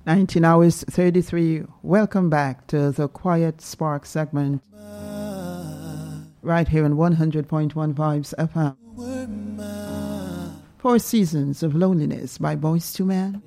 19 hours 33. Welcome back to the Quiet Spark segment right here on 100.1 Vibes FM. 4 Seasons of Loneliness by Boyz II Men.